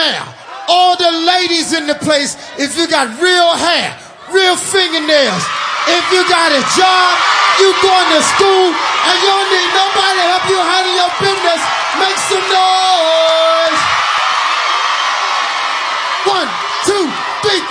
hair. All the ladies in the place, if you got real hair, real fingernails, if you got a job, you going to school, and you don't need nobody to help you handle your business, make some noise.